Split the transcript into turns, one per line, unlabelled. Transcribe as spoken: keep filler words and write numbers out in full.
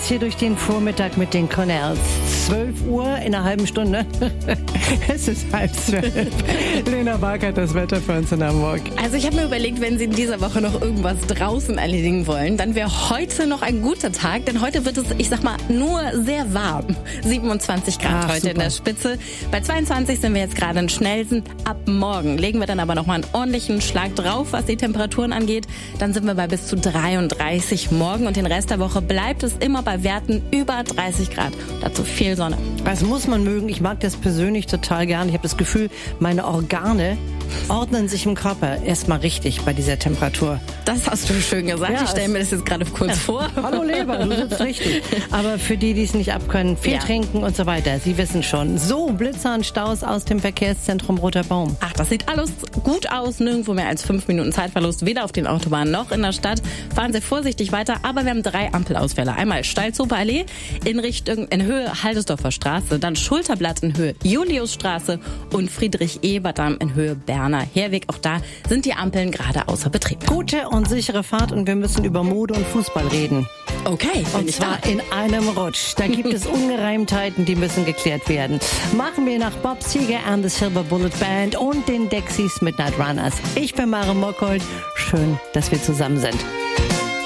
geht's hier durch den Vormittag mit den Cornells. zwölf Uhr in einer halben Stunde. Es ist halb zwölf. Lena Bark hat das Wetter für uns in Hamburg.
Also ich habe mir überlegt, wenn Sie in dieser Woche noch irgendwas draußen erledigen wollen, dann wäre heute noch ein guter Tag. Denn heute wird es, ich sag mal, nur sehr warm. siebenundzwanzig Grad Ach, heute super. In der Spitze. Bei zweiundzwanzig sind wir jetzt gerade in Schnellsen. Ab morgen legen wir dann aber noch mal einen ordentlichen Schlag drauf, was die Temperaturen angeht. Dann sind wir bei bis zu dreiunddreißig morgen und den Rest der Woche bleibt es immer bei Werten über dreißig Grad. Dazu viel Sonne.
Das muss man mögen. Ich mag das persönlich total gern. Ich habe das Gefühl, meine Organe ordnen sich im Körper erstmal richtig bei dieser Temperatur.
Das hast du schön gesagt. Ja, ich stelle mir das jetzt gerade kurz ja. vor.
Hallo Leber, du sitzt richtig. Aber für die, die es nicht abkönnen, viel ja. trinken und so weiter. Sie wissen schon. So, Blitzer und Staus aus dem Verkehrszentrum Roter Baum.
Ach, das sieht alles gut aus. Nirgendwo mehr als fünf Minuten Zeitverlust. Weder auf den Autobahnen noch in der Stadt. Fahren Sie vorsichtig weiter. Aber wir haben drei Ampelausfälle. Einmal Stalzoper Allee in Richtung, in Höhe Haldesdorfer Straße. Dann Schulterblatt in Höhe Juliusstraße und Friedrich-Ebert-Damm in Höhe Berner Herweg. Auch da sind die Ampeln gerade außer Betrieb.
Gute und sichere Fahrt und wir müssen über Mode und Fußball reden.
Okay.
Und zwar da. in einem Rutsch. Da gibt es Ungereimtheiten, die müssen geklärt werden. Machen wir nach Bob Seger and the Silver Bullet Band und den Dexys Midnight Runners. Ich bin Mare Mockholt. Schön, dass wir zusammen sind.